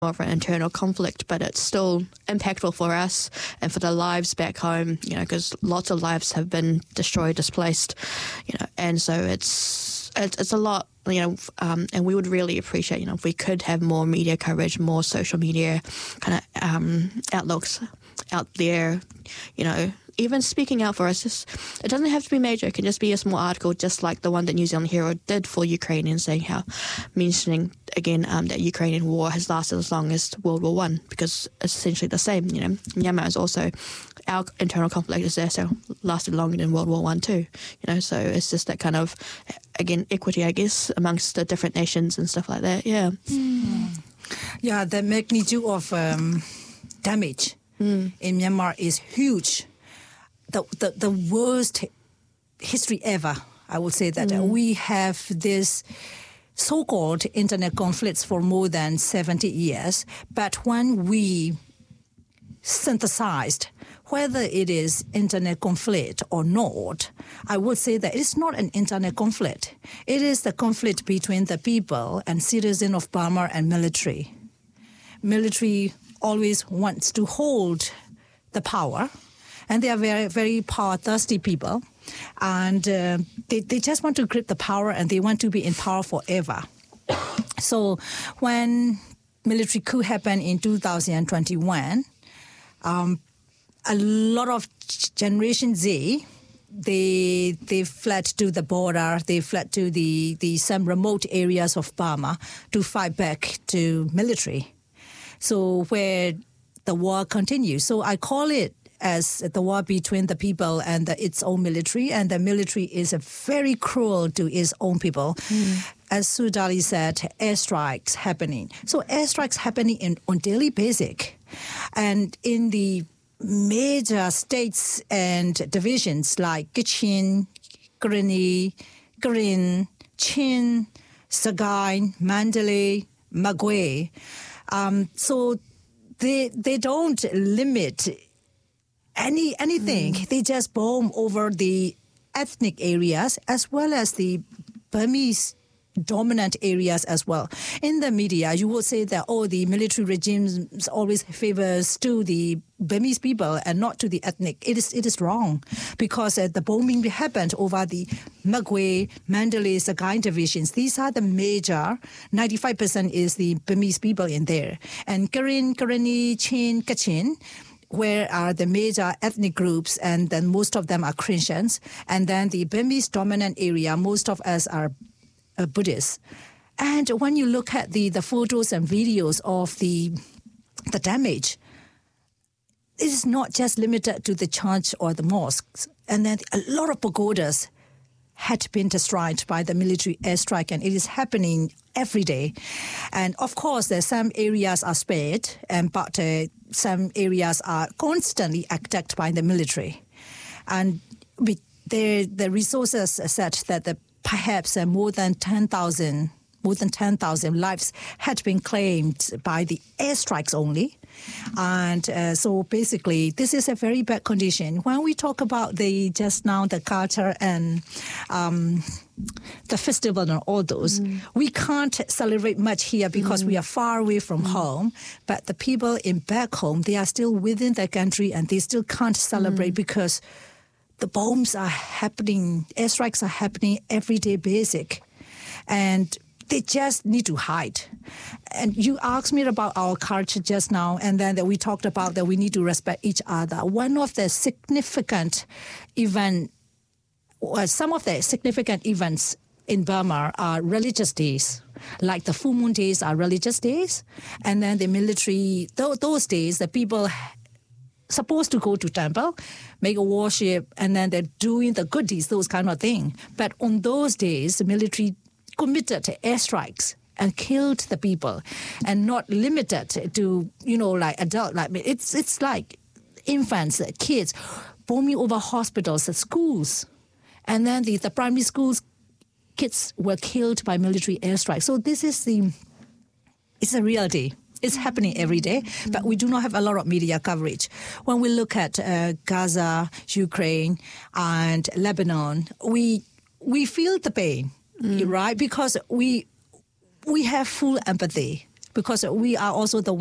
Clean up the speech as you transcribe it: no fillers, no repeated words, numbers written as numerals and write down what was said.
more of an internal conflict, but it's still impactful for us and for the lives back home, because lots of lives have been destroyed, displaced, and so it's a lot, and we would really appreciate, if we could have more media coverage, more social media kind of outlooks out there, even speaking out for us. It doesn't have to be major. It can just be a small article, just like the one that New Zealand Hero did for Ukrainians, saying how, mentioning again that Ukrainian war has lasted as long as World War One, because it's essentially the same. Myanmar is also, our internal conflict is there, so lasted longer than World War One too. So it's just that kind of, again, equity, I guess, amongst the different nations and stuff like that. Yeah. Yeah, the magnitude of damage in Myanmar is huge. The worst history ever, I would say that. We have this so-called internet conflicts for more than 70 years, but when we synthesized whether it is internet conflict or not, I would say that it's not an internet conflict. It is the conflict between the people and citizens of Burma and military. Military always wants to hold the power, and they are very, very power-thirsty people. And they just want to grip the power, and they want to be in power forever. So when military coup happened in 2021, a lot of Generation Z, they fled to the border, they fled to the some remote areas of Burma to fight back to military. So where the war continues. So I call it as the war between the people and its own military, and the military is very cruel to its own people. As Sudali said, airstrikes happening. So airstrikes happening on daily basis. And in the major states and divisions like Kachin, Karenni, Karen, Chin, Sagaing, Mandalay, Magwe. So they don't limit anything. They just bomb over the ethnic areas as well as the Burmese dominant areas as well. In the media, you will say that, the military regimes always favors to the Burmese people and not to the ethnic. It is wrong, because the bombing happened over the Magwe, Mandalay, Sagaing divisions. These are the major, 95% is the Burmese people in there. And Karen, Karenni, Chin, Kachin, where are the major ethnic groups, and then most of them are Christians. And then the Burmese dominant area, most of us are Buddhists. And when you look at the photos and videos of the damage, it is not just limited to the church or the mosques. And then a lot of pagodas had been destroyed by the military airstrike, and it is happening every day. And of course, there's some areas are spared, but some areas are constantly attacked by the military. And the resources said that perhaps more than 10,000 lives had been claimed by the airstrikes only. And so basically, this is a very bad condition. When we talk about just now the culture and the festival and all those, we can't celebrate much here because we are far away from home. But the people in back home, they are still within the country, and they still can't celebrate because the bombs are happening, airstrikes are happening everyday basic. And they just need to hide. And you asked me about our culture just now, and then that we talked about that we need to respect each other. One of the significant some of the significant events in Burma are religious days. Like the full moon days are religious days. And then the military, those days, the people supposed to go to temple, make a worship, and then they're doing the good deeds, those kind of thing. But on those days, the military committed airstrikes and killed the people, and not limited to, like adult. Like it's like infants, kids, bombing over hospitals, schools. And then the primary schools, kids were killed by military airstrikes. So this is it's a reality. It's happening every day, but we do not have a lot of media coverage. When we look at Gaza, Ukraine, and Lebanon, we feel the pain, right? Because we have full empathy because we are also the